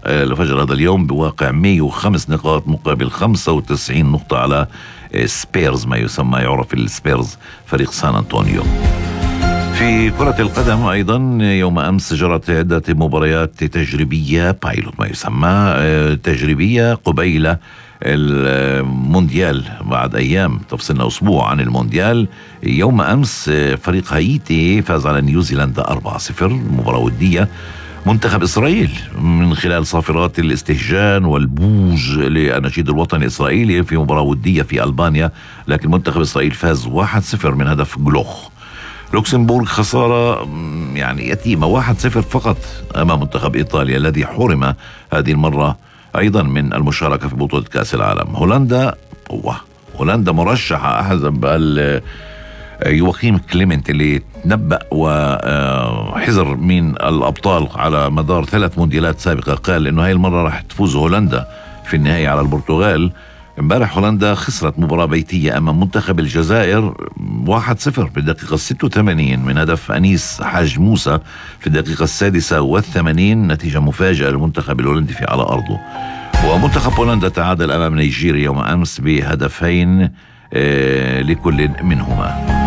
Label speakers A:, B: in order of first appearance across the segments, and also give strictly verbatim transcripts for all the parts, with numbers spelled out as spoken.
A: الفجر هذا اليوم بواقع مئة وخمس نقاط مقابل خمسة وتسعين نقطة على سبيرز، ما يسمى يعرف السبيرز فريق سان أنطونيو. في كرة القدم أيضا يوم أمس جرت عدة مباريات تجريبية بايلوت ما يسمى تجريبية قبيل المونديال. بعد أيام تفصلنا أسبوع عن المونديال، يوم أمس فريق هايتي فاز على نيوزيلندا أربعة صفر مباراة ودية. منتخب إسرائيل من خلال صافرات الاستهجان والبوج للنشيد الوطني الإسرائيلي في مباراة ودية في ألبانيا، لكن منتخب إسرائيل فاز واحد صفر من هدف جلوخ. لوكسمبورغ خسارة يعني يتيمة واحد صفر فقط أمام منتخب إيطاليا الذي حرم هذه المرة أيضا من المشاركة في بطولة كأس العالم. هولندا هو هولندا مرشحة أحزب يواخيم كليمنت اللي تنبأ وحذر من الأبطال على مدار ثلاث مونديالات سابقة، قال إنه هاي المرة راح تفوز هولندا في النهاية على البرتغال. امبارح هولندا خسرت مباراة بيتية أمام منتخب الجزائر واحد صفر في الدقيقة ستة وثمانين من هدف أنيس حاج موسى في الدقيقة السادسة والثمانين، نتيجة مفاجئة للمنتخب الهولندي في على أرضه. ومنتخب هولندا تعادل أمام نيجيريا يوم أمس بهدفين آه لكل منهما.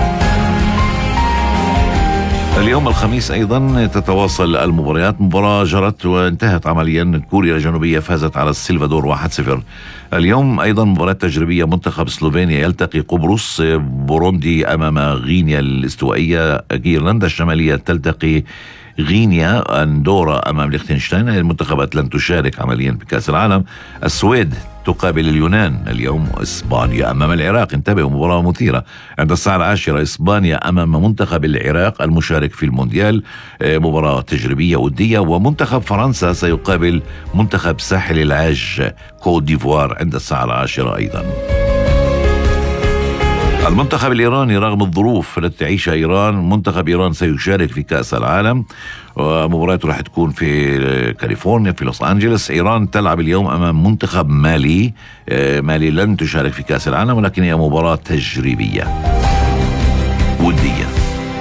A: اليوم الخميس أيضا تتواصل المباريات. مباراة جرت وانتهت عمليا، كوريا الجنوبية فازت على السلفادور واحد صفر. اليوم أيضا مباراة تجريبية، منتخب سلوفينيا يلتقي قبرص، بوروندي أمام غينيا الاستوائية، إيرلندا الشمالية تلتقي غينيا، أندورا أمام ليختنشتاين. المنتخبات لن تشارك عمليا بكأس العالم. السويد تقابل اليونان اليوم. إسبانيا أمام العراق، انتبهوا مباراة مثيرة عند الساعة العاشرة. إسبانيا أمام منتخب العراق المشارك في المونديال، مباراة تجريبية ودية. ومنتخب فرنسا سيقابل منتخب ساحل العاج كوت ديفوار عند الساعة العاشرة أيضا. المنتخب الإيراني رغم الظروف التي تعيشها إيران، منتخب إيران سيشارك في كأس العالم ومباراته راح تكون في كاليفورنيا في لوس أنجلوس. إيران تلعب اليوم أمام منتخب مالي. مالي لن تشارك في كأس العالم ولكن هي مباراة تجريبية ودية.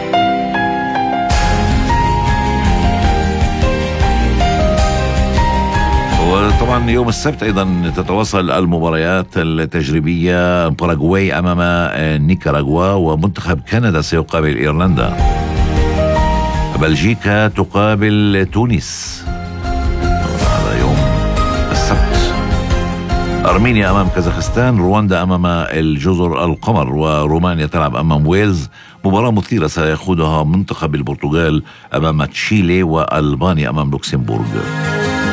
A: وطبعا يوم السبت أيضا تتواصل المباريات التجريبية. باراغواي أمام نيكاراغوا، ومنتخب كندا سيقابل إيرلندا. بلجيكا تقابل تونس، هذا يوم السبت. أرمينيا أمام كازاخستان، رواندا أمام الجزر القمر، ورومانيا تلعب أمام ويلز. مباراة مثيرة سيخوضها منتخب البرتغال أمام تشيلي، وألبانيا أمام لوكسمبورغ.